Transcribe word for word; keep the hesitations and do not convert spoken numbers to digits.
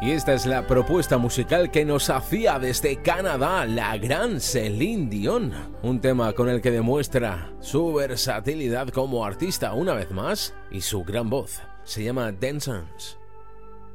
Y esta es la propuesta musical que nos hacía desde Canadá la gran Celine Dion. Un tema con el que demuestra su versatilidad como artista una vez más y su gran voz. Se llama Dancers.